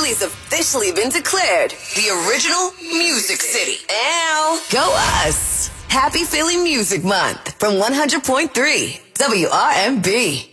Philly's officially been declared the original Music City. Ow! Go us! Happy Philly Music Month from 100.3 WRMB.